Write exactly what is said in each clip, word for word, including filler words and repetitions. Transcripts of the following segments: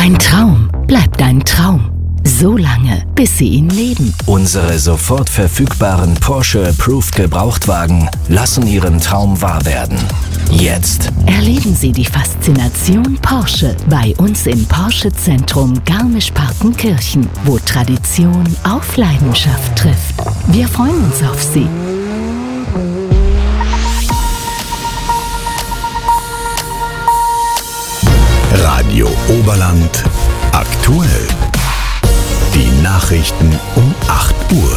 Ein Traum bleibt ein Traum. So lange, bis Sie ihn leben. Unsere sofort verfügbaren Porsche Approved Gebrauchtwagen lassen Ihren Traum wahr werden. Jetzt Erleben Sie die Faszination Porsche bei uns im Porsche Zentrum Garmisch-Partenkirchen, wo Tradition auf Leidenschaft trifft. Wir freuen uns auf Sie. Radio Oberland aktuell. Die Nachrichten um acht Uhr.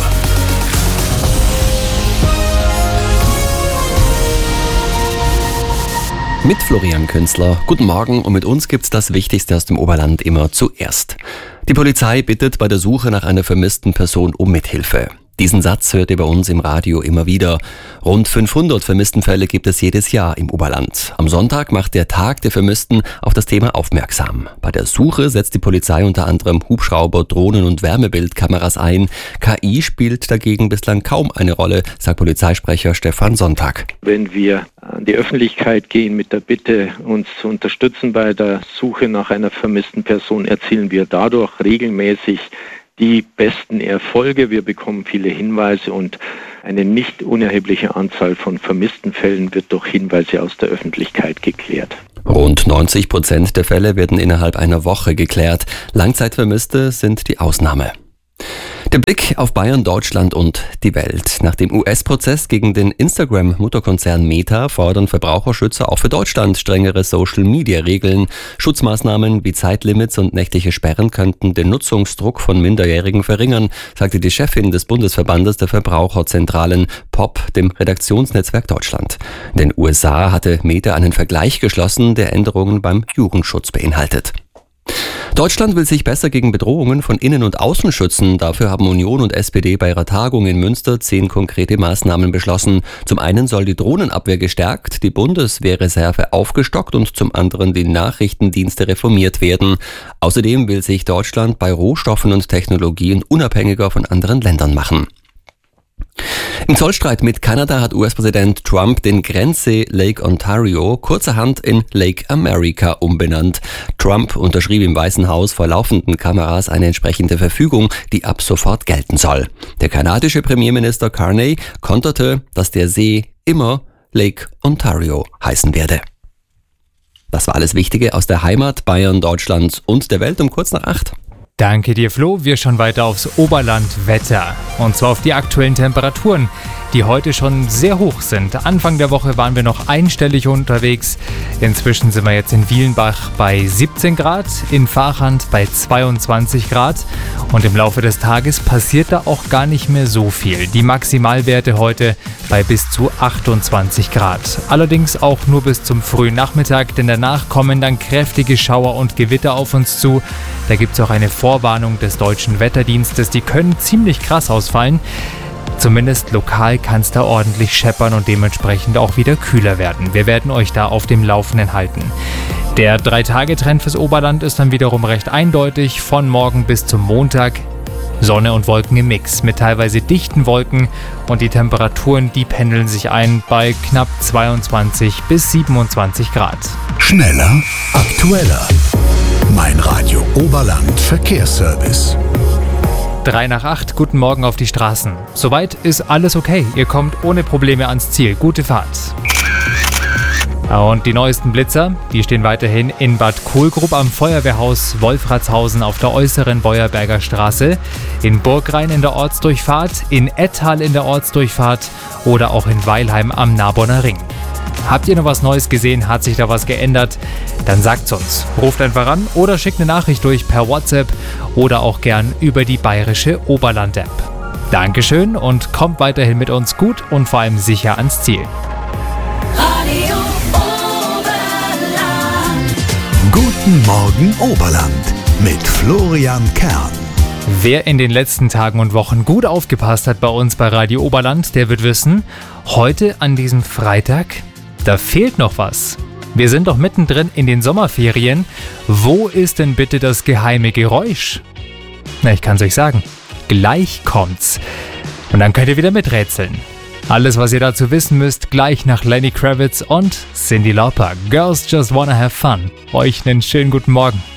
Mit Florian Künzler. Guten Morgen und mit uns gibt's das Wichtigste aus dem Oberland immer zuerst. Die Polizei bittet bei der Suche nach einer vermissten Person um Mithilfe. Diesen Satz hört ihr bei uns im Radio immer wieder. Rund fünfhundert Vermisstenfälle gibt es jedes Jahr im Oberland. Am Sonntag macht der Tag der Vermissten auf das Thema aufmerksam. Bei der Suche setzt die Polizei unter anderem Hubschrauber, Drohnen und Wärmebildkameras ein. K I spielt dagegen bislang kaum eine Rolle, sagt Polizeisprecher Stefan Sonntag. Wenn wir an die Öffentlichkeit gehen mit der Bitte, uns zu unterstützen bei der Suche nach einer vermissten Person, erzielen wir dadurch regelmäßig die besten Erfolge. Wir bekommen viele Hinweise und eine nicht unerhebliche Anzahl von vermissten Fällen wird durch Hinweise aus der Öffentlichkeit geklärt. Rund neunzig Prozent der Fälle werden innerhalb einer Woche geklärt. Langzeitvermisste sind die Ausnahme. Der Blick auf Bayern, Deutschland und die Welt. Nach dem U S-Prozess gegen den Instagram-Mutterkonzern Meta fordern Verbraucherschützer auch für Deutschland strengere Social-Media-Regeln. Schutzmaßnahmen wie Zeitlimits und nächtliche Sperren könnten den Nutzungsdruck von Minderjährigen verringern, sagte die Chefin des Bundesverbandes der Verbraucherzentralen P O P dem Redaktionsnetzwerk Deutschland. In den U S A hatte Meta einen Vergleich geschlossen, der Änderungen beim Jugendschutz beinhaltet. Deutschland will sich besser gegen Bedrohungen von Innen und Außen schützen. Dafür haben Union und S P D bei ihrer Tagung in Münster zehn konkrete Maßnahmen beschlossen. Zum einen soll die Drohnenabwehr gestärkt, die Bundeswehrreserve aufgestockt und zum anderen die Nachrichtendienste reformiert werden. Außerdem will sich Deutschland bei Rohstoffen und Technologien unabhängiger von anderen Ländern machen. Im Zollstreit mit Kanada hat U S-Präsident Trump den Grenzsee Lake Ontario kurzerhand in Lake America umbenannt. Trump unterschrieb im Weißen Haus vor laufenden Kameras eine entsprechende Verfügung, die ab sofort gelten soll. Der kanadische Premierminister Carney konterte, dass der See immer Lake Ontario heißen werde. Das war alles Wichtige aus der Heimat, Bayern, Deutschland und der Welt um kurz nach acht. Danke dir, Flo. Wir schauen weiter aufs Oberlandwetter. Und zwar auf die aktuellen Temperaturen, die heute schon sehr hoch sind. Anfang der Woche waren wir noch einstellig unterwegs. Inzwischen sind wir jetzt in Wielenbach bei siebzehn Grad, in Vachand bei zweiundzwanzig Grad. Und im Laufe des Tages passiert da auch gar nicht mehr so viel. Die Maximalwerte heute bei bis zu achtundzwanzig Grad. Allerdings auch nur bis zum frühen Nachmittag, denn danach kommen dann kräftige Schauer und Gewitter auf uns zu. Da gibt es auch eine Vorwarnung des Deutschen Wetterdienstes, die können ziemlich krass ausfallen. Zumindest lokal kann es da ordentlich scheppern und dementsprechend auch wieder kühler werden. Wir werden euch da auf dem Laufenden halten. Der drei-Tage-Trend fürs Oberland ist dann wiederum recht eindeutig. Von morgen bis zum Montag Sonne und Wolken im Mix mit teilweise dichten Wolken und die Temperaturen, die pendeln sich ein bei knapp zweiundzwanzig bis siebenundzwanzig Grad. Schneller, aktueller. Mein Radio Oberland Verkehrsservice. drei nach acht, guten Morgen auf die Straßen. Soweit ist alles okay. Ihr kommt ohne Probleme ans Ziel. Gute Fahrt. Und die neuesten Blitzer, die stehen weiterhin in Bad Kohlgrub am Feuerwehrhaus Wolfratshausen auf der äußeren Beuerberger Straße, in Burgrhein in der Ortsdurchfahrt, in Ettal in der Ortsdurchfahrt oder auch in Weilheim am Narbonner Ring. Habt ihr noch was Neues gesehen? Hat sich da was geändert? Dann sagt's uns. Ruft einfach an oder schickt eine Nachricht durch per WhatsApp oder auch gern über die bayerische Oberland-App. Dankeschön und kommt weiterhin mit uns gut und vor allem sicher ans Ziel. Radio Oberland. Guten Morgen Oberland mit Florian Kern. Wer in den letzten Tagen und Wochen gut aufgepasst hat bei uns bei Radio Oberland, der wird wissen, heute an diesem Freitag, da fehlt noch was. Wir sind doch mittendrin in den Sommerferien. Wo ist denn bitte das geheime Geräusch? Na, ich kann's euch sagen. Gleich kommt's. Und dann könnt ihr wieder miträtseln. Alles, was ihr dazu wissen müsst, gleich nach Lenny Kravitz und Cyndi Lauper. Girls Just Wanna Have Fun. Euch einen schönen guten Morgen.